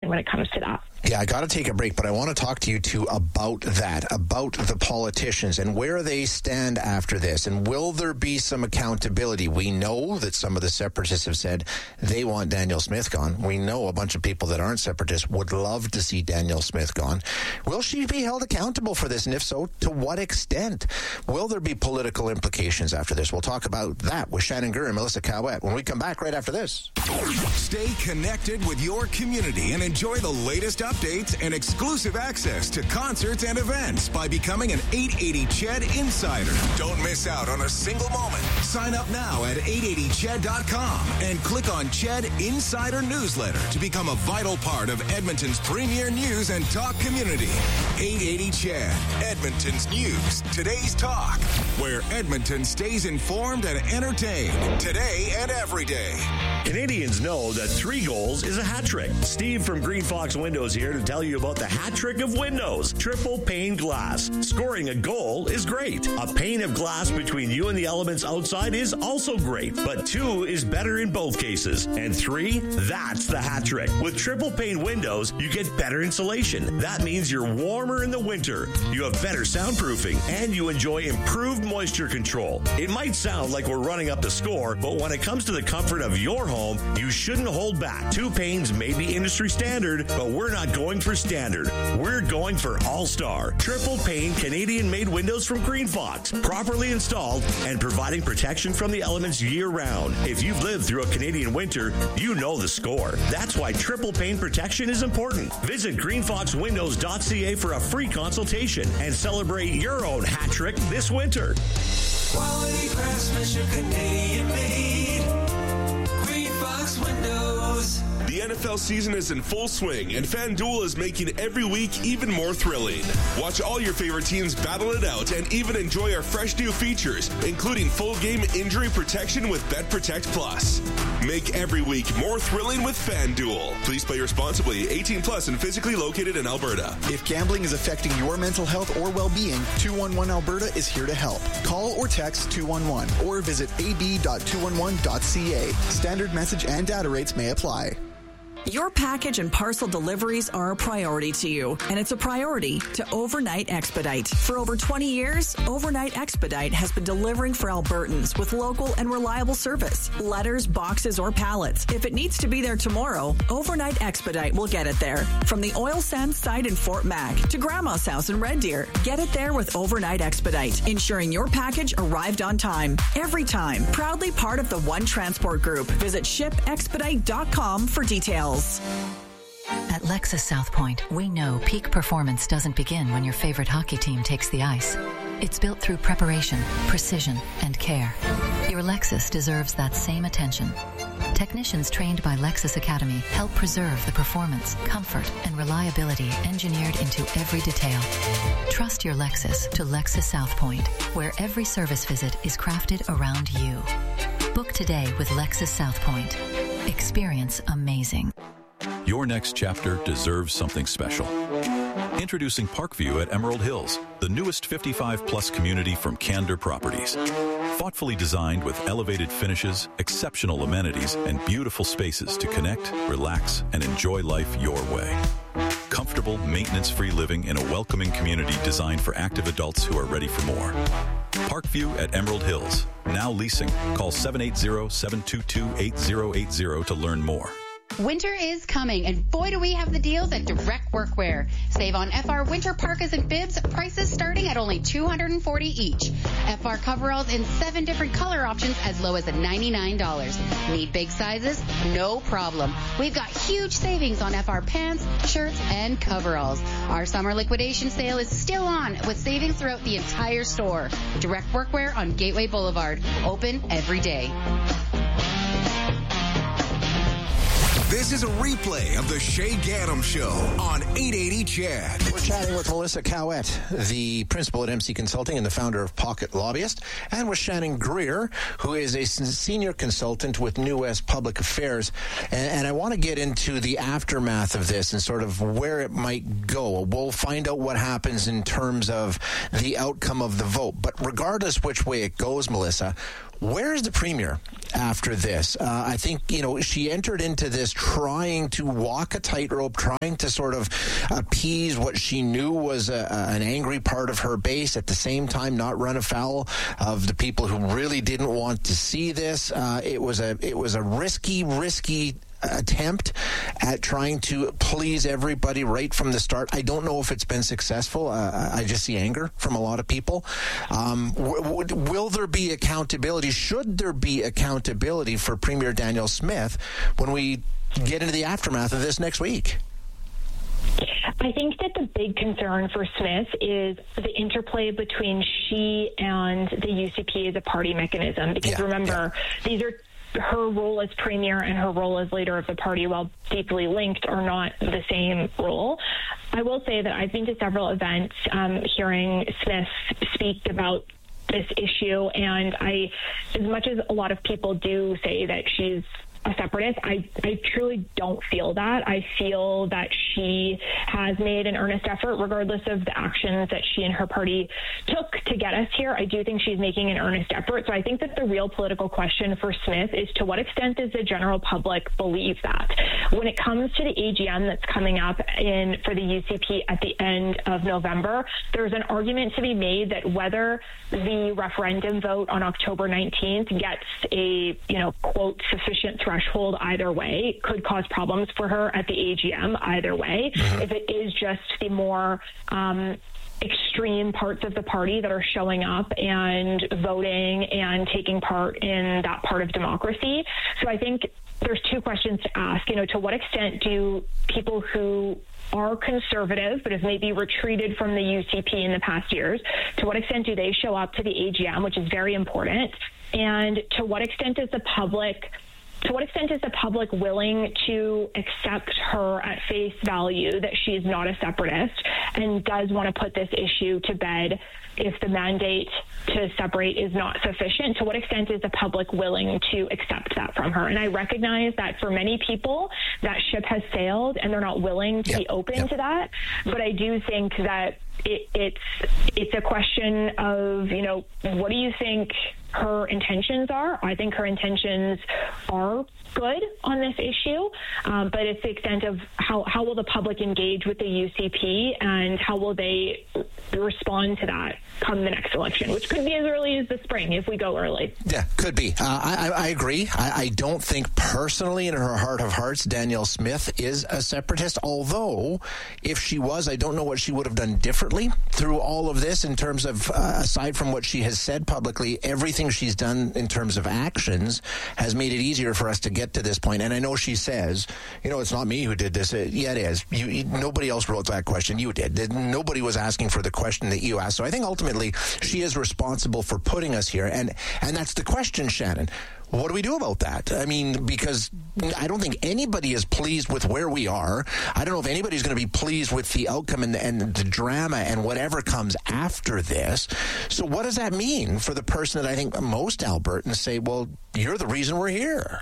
when it comes to that. Yeah, I got to take a break, but I want to talk to you, too, about that, about the politicians and where they stand after this. And will there be some accountability? We know that some of the separatists have said they want Danielle Smith gone. We know a bunch of people that aren't separatists would love to see Danielle Smith gone. Will she be held accountable for this? And if so, to what extent? Will there be political implications after this? We'll talk about that with Shannon Greer and Melissa Cowett when we come back right after this. Stay connected with your community and enjoy the latest updates and exclusive access to concerts and events by becoming an 880 CHED Insider. Don't miss out on a single moment. Sign up now at 880ched.com and click on CHED Insider Newsletter to become a vital part of Edmonton's premier news and talk community. 880 CHED, Edmonton's news, today's talk, where Edmonton stays informed and entertained today and every day. Canadians know that 3 goals is a hat trick. Steve from Green Fox Windows here to tell you about the hat trick of windows. Triple pane glass. Scoring a goal is great. A pane of glass between you and the elements outside is also great. But 2 is better in both cases. And 3, that's the hat trick. With triple pane windows, you get better insulation. That means you're warmer in the winter. You have better soundproofing. And you enjoy improved moisture control. It might sound like we're running up the score, but when it comes to the comfort of your home, you shouldn't hold back. 2 panes may be industry standard, but we're not going for standard. We're going for all-star. Triple pane Canadian-made windows from Green Fox. Properly installed and providing protection from the elements year-round. If you've lived through a Canadian winter, you know the score. That's why triple pane protection is important. Visit greenfoxwindows.ca for a free consultation and celebrate your own hat trick this winter. Quality craftsmanship, Canadian-made. Green Fox Windows. The NFL season is in full swing, and FanDuel is making every week even more thrilling. Watch all your favorite teams battle it out and even enjoy our fresh new features, including full game injury protection with Bet Protect Plus. Make every week more thrilling with FanDuel. Please play responsibly, 18 plus and physically located in Alberta. If gambling is affecting your mental health or well-being, 211 Alberta is here to help. Call or text 211 or visit ab.211.ca. Standard message and data rates may apply. Your package and parcel deliveries are a priority to you, and it's a priority to Overnight Expedite. For over 20 years, Overnight Expedite has been delivering for Albertans with local and reliable service. Letters, boxes, or pallets. If it needs to be there tomorrow, Overnight Expedite will get it there. From the oil sands site in Fort Mac to Grandma's house in Red Deer, get it there with Overnight Expedite, ensuring your package arrived on time. Every time. Proudly part of the One Transport Group. Visit shipexpedite.com for details. At Lexus South Point, we know peak performance doesn't begin when your favorite hockey team takes the ice. It's built through preparation, precision, and care. Your Lexus deserves that same attention. Technicians trained by Lexus Academy help preserve the performance, comfort, and reliability engineered into every detail. Trust your Lexus to Lexus South Point, where every service visit is crafted around you. Book today with Lexus South Point. Experience amazing. Your next chapter deserves something special. Introducing Parkview at Emerald Hills, the newest 55-plus community from Candor Properties. Thoughtfully designed with elevated finishes, exceptional amenities, and beautiful spaces to connect, relax, and enjoy life your way. Comfortable, maintenance-free living in a welcoming community designed for active adults who are ready for more. Parkview at Emerald Hills. Now leasing. Call 780-722-8080 to learn more. Winter is coming, and boy do we have the deals at Direct Workwear. Save on FR winter parkas and bibs, prices starting at only $240 each. FR coveralls in 7 different color options as low as $99. Need big sizes? No problem. We've got huge savings on FR pants, shirts, and coveralls. Our summer liquidation sale is still on with savings throughout the entire store. Direct Workwear on Gateway Boulevard. Open every day. This is a replay of the Shay Gaddam Show on 880 CHED. We're chatting with Melissa Cowett, the principal at MC Consulting and the founder of Pocket Lobbyist, and with Shannon Greer, who is a senior consultant with New West Public Affairs. And I want to get into the aftermath of this and sort of where it might go. We'll find out what happens in terms of the outcome of the vote. But regardless which way it goes, Melissa, Where is the Premier after this? I think, she entered into this trying to walk a tightrope, trying to sort of appease what she knew was an angry part of her base, at the same time not run afoul of the people who really didn't want to see this. It was a risky attempt at trying to please everybody right from the start. I don't know if it's been successful. I just see anger from a lot of people. Will there be accountability? Should there be accountability for Premier Danielle Smith when we get into the aftermath of this next week? I think that the big concern for Smith is the interplay between she and the UCP as a party mechanism. Because remember, these are her role as premier and her role as leader of the party, while deeply linked, are not the same role. I will say that I've been to several events hearing Smith speak about this issue, and as much as a lot of people do say that she's a separatist, I truly don't feel that. I feel that she has made an earnest effort, regardless of the actions that she and her party took to get us here. I do think she's making an earnest effort. So I think that the real political question for Smith is, to what extent does the general public believe that? When it comes to the AGM that's coming up for the UCP at the end of November, there's an argument to be made that whether the referendum vote on October 19th gets a, quote, sufficient threshold either way could cause problems for her at the AGM either way. If it is just the more extreme parts of the party that are showing up and voting and taking part in that part of democracy. So I think there's two questions to ask. To what extent do people who are conservative but have maybe retreated from the UCP in the past years, to what extent do they show up to the AGM, which is very important? And to what extent is the public willing to accept her at face value that she is not a separatist and does want to put this issue to bed if the mandate to separate is not sufficient? To what extent is the public willing to accept that from her? And I recognize that for many people, that ship has sailed and they're not willing to be open to that. But I do think that it's a question of, what do you think her intentions are? I think her intentions are good on this issue, but it's the extent of how will the public engage with the UCP and how will they respond to that come the next election, which could be as early as the spring if we go early. Yeah, could be. I agree. I don't think personally in her heart of hearts Danielle Smith is a separatist, although if she was, I don't know what she would have done differently through all of this in terms of, aside from what she has said publicly, everything she's done in terms of actions has made it easier for us to get to this point. And I know she says, it's not me who did this. Yeah, it is. Nobody else wrote that question. You did. Nobody was asking for the question that you asked. So I think ultimately she is responsible for putting us here. And that's the question, Shannon. What do we do about that? I mean, because I don't think anybody is pleased with where we are. I don't know if anybody's going to be pleased with the outcome and the drama and whatever comes after this. So what does that mean for the person that I think most Albertans say, well, you're the reason we're here?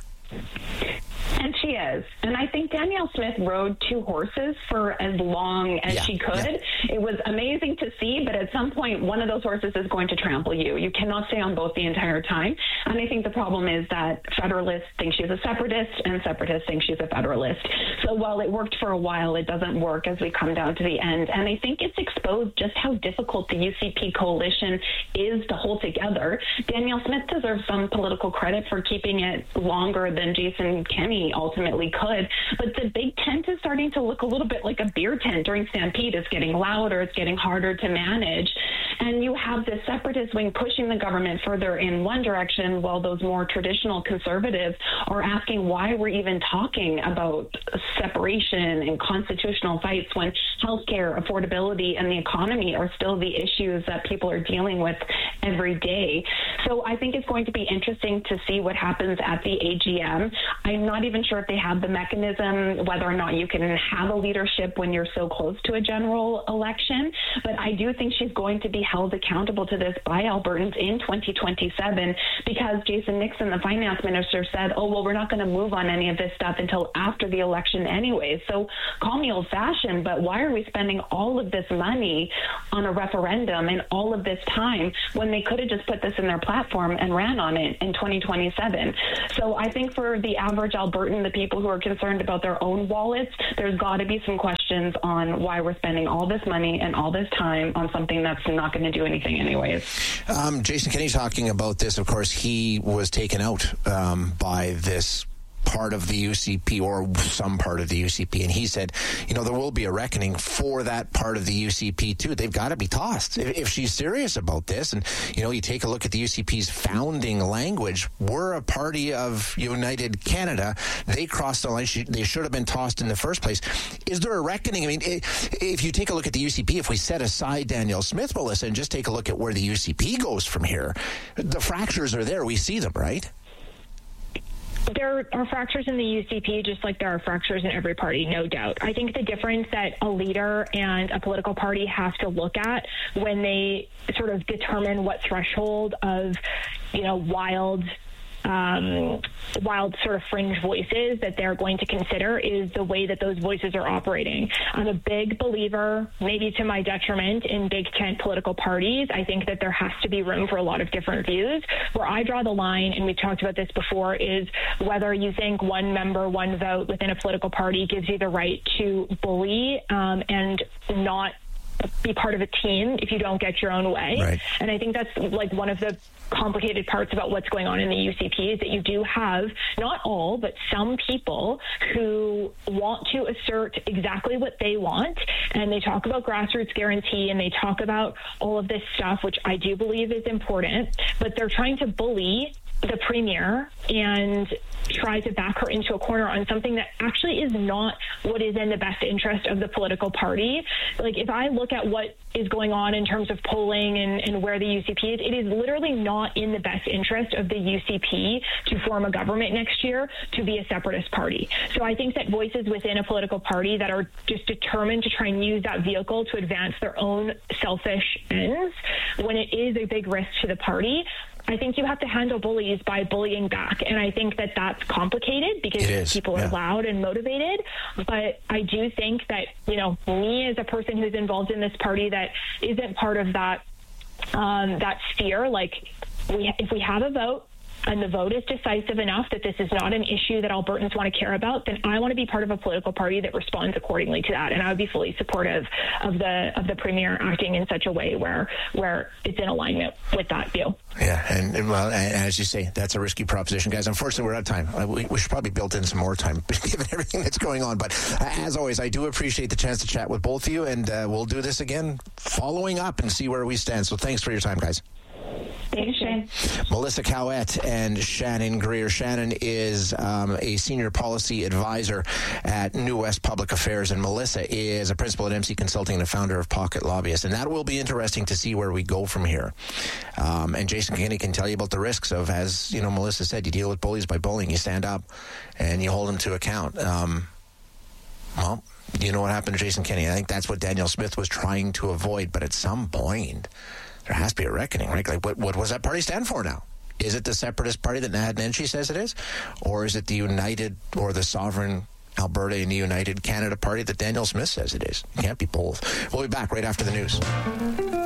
And she is. And I think Danielle Smith rode two horses for as long as she could. Yeah. It was amazing to see, but at some point, one of those horses is going to trample you. You cannot stay on both the entire time. And I think the problem is that Federalists think she's a separatist and separatists think she's a Federalist. So while it worked for a while, it doesn't work as we come down to the end. And I think it's exposed just how difficult the UCP coalition is to hold together. Danielle Smith deserves some political credit for keeping it longer than Jason Kenney ultimately could, but the big tent is starting to look a little bit like a beer tent during Stampede. It's getting louder, it's getting harder to manage, and you have the separatist wing pushing the government further in one direction while those more traditional conservatives are asking why we're even talking about separation and constitutional fights when healthcare, affordability, and the economy are still the issues that people are dealing with every day. So I think it's going to be interesting to see what happens at the AGM. I'm not even sure if they have the mechanism, whether or not you can have a leadership when you're so close to a general election. But I do think she's going to be held accountable to this by Albertans in 2027 because Jason Nixon, the finance minister, said, we're not going to move on any of this stuff until after the election anyway. So call me old-fashioned, but why are we spending all of this money on a referendum and all of this time when they could have just put this in their platform and ran on it in 2027? So I think for the average Albertan, the people who are concerned about their own wallets, there's got to be some questions on why we're spending all this money and all this time on something that's not going to do anything anyways. Jason Kenney talking about this. Of course, he was taken out by this part of the UCP or some part of the UCP, and he said, there will be a reckoning for that part of the UCP too. They've got to be tossed if she's serious about this. And you take a look at the UCP's founding language. We're a party of United Canada. They crossed the line. They should have been tossed in the first place. Is there a reckoning? I mean, if you take a look at the UCP, if we set aside Danielle Smith, Melissa, and just take a look at where the UCP goes from here, the fractures are there. We see them, right? There are fractures in the UCP just like there are fractures in every party, no doubt. I think the difference that a leader and a political party have to look at when they sort of determine what threshold of, wild sort of fringe voices that they're going to consider is the way that those voices are operating. I'm a big believer, maybe to my detriment, in big tent political parties. I think that there has to be room for a lot of different views. Where I draw the line, and we've talked about this before, is whether you think one member, one vote within a political party gives you the right to bully and not be part of a team if you don't get your own way. Right. And I think that's like one of the complicated parts about what's going on in the UCP is that you do have, not all, but some people who want to assert exactly what they want, and they talk about grassroots guarantee and they talk about all of this stuff, which I do believe is important, but they're trying to bully the premier and try to back her into a corner on something that actually is not what is in the best interest of the political party. Like, if I look at what is going on in terms of polling and where the UCP is, it is literally not in the best interest of the UCP to form a government next year to be a separatist party. So I think that voices within a political party that are just determined to try and use that vehicle to advance their own selfish ends, when it is a big risk to the party, I think you have to handle bullies by bullying back. And I think that that's complicated because people are loud and motivated. But I do think that, me as a person who's involved in this party that isn't part of that, that sphere, like if we have a vote, and the vote is decisive enough that this is not an issue that Albertans want to care about, then I want to be part of a political party that responds accordingly to that. And I would be fully supportive of the premier acting in such a way where it's in alignment with that view. Yeah, and as you say, that's a risky proposition, guys. Unfortunately, we're out of time. We should probably build in some more time, given everything that's going on. But as always, I do appreciate the chance to chat with both of you, and we'll do this again following up and see where we stand. So thanks for your time, guys. Thanks, Shane. Melissa Cowett and Shannon Greer. Shannon is a senior policy advisor at New West Public Affairs, and Melissa is a principal at MC Consulting and a founder of Pocket Lobbyists. And that will be interesting to see where we go from here. And Jason Kenney can tell you about the risks of, as Melissa said, you deal with bullies by bullying. You stand up and you hold them to account. Well, you know what happened to Jason Kenney. I think that's what Danielle Smith was trying to avoid. But at some point, there has to be a reckoning, right? Like, what does that party stand for now? Is it the separatist party that Naheed Nenshi says it is? Or is it the United or the Sovereign Alberta and the United Canada party that Danielle Smith says it is? It can't be both. We'll be back right after the news.